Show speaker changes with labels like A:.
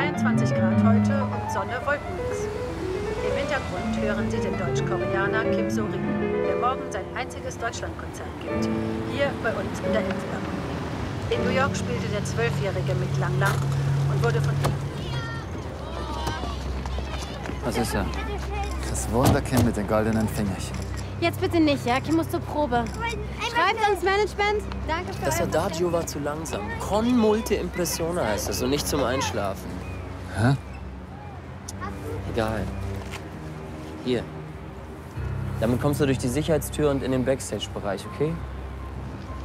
A: 22 Grad heute und Sonne Wolkenmix. Im Hintergrund hören Sie den Deutsch-Koreaner Kim So-ri, der morgen sein einziges Deutschlandkonzert gibt. Hier bei uns in der Elbphilharmonie. In New York spielte der 12-Jährige mit Lang Lang und wurde von ihm...
B: Was ist er?
C: Das Wunderkind mit den goldenen Fingerchen.
D: Jetzt bitte nicht, ja? Kim muss zur Probe. Schreibt ans Management. Danke für
E: Das
D: euer
E: Adagio war zu langsam. Con multe impressione heißt das und nicht zum Einschlafen.
C: Hä?
E: Egal. Hier. Damit kommst du durch die Sicherheitstür und in den Backstage-Bereich, okay?